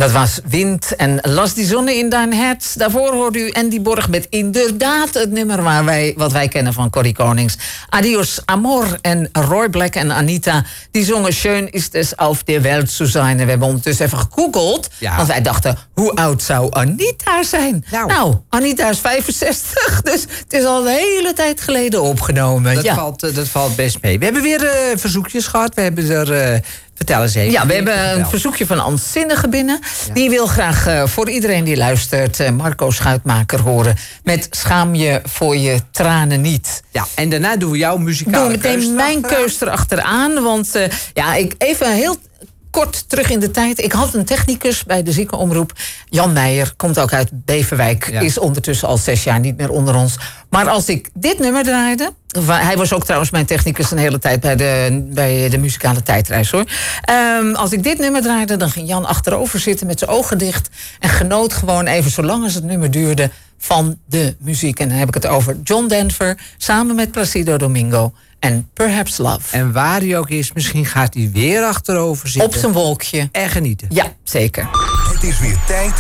Dat was Wind en Las die zonne in dein herz. Daarvoor hoorde u Andy Borg met inderdaad het nummer wat wij kennen van Corrie Konings. Adios Amor. En Roy Black en Anita, die zongen Schön ist es auf der Welt zu sein. En we hebben ondertussen even gegoogeld. Ja. Want wij dachten, hoe oud zou Anita zijn? Nou, Anita is 65. Dus het is al een hele tijd geleden opgenomen. Dat valt best mee. We hebben weer verzoekjes gehad. We hebben er... Vertel eens even. Ja, we hebben een verzoekje van Ans Zinnige binnen. Ja. Die wil graag voor iedereen die luistert Marco Schuitmaker horen met Schaam je voor je tranen niet. Ja, en daarna doen we jouw muzikale keus. Doe meteen mijn keus erachteraan. Want ik even heel kort terug in de tijd. Ik had een technicus bij de ziekenomroep. Jan Meijer, komt ook uit Beverwijk. Ja. Is ondertussen al 6 jaar niet meer onder ons. Maar als ik dit nummer draaide... Hij was ook trouwens mijn technicus een hele tijd bij de muzikale tijdreis, hoor. Als ik dit nummer draaide, dan ging Jan achterover zitten met zijn ogen dicht... en genoot gewoon even, zolang als het nummer duurde, van de muziek. En dan heb ik het over John Denver samen met Placido Domingo en Perhaps Love. En waar hij ook is, misschien gaat hij weer achterover zitten. Op zijn wolkje. En genieten. Ja, zeker. Het is weer tijd